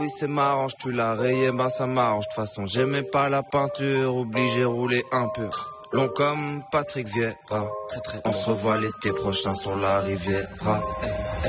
Oui c'est marrant, tu l'as rayé, ben ça m'arrange. De toute façon j'aimais pas la peinture, obligé rouler un peu. Long comme Patrick Vieira, on se revoit l'été prochain sur la Riviera.